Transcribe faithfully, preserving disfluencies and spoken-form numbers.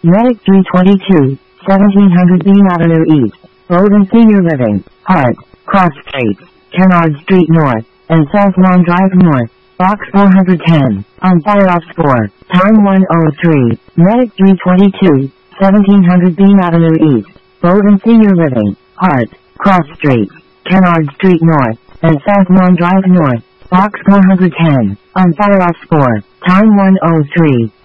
Medic three twenty-two, seventeen hundred Bean Avenue East, Bowden Senior Living, Hart, Cross Street, Kennard Street North, and South Lawn Drive North, Box four hundred ten, on fire off score, time one oh three, Medic three twenty-two, seventeen hundred Bean Avenue East, Bowden Senior Living, Hart, Cross Street, Kennard Street North, and South Lawn Drive North, Box four hundred ten, on fire off score, time one oh three.